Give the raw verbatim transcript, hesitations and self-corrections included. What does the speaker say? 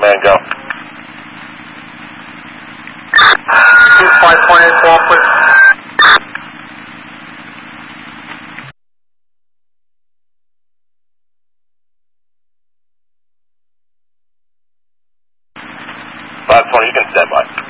man, go. five point eight four, please. five twenty, you can stand by.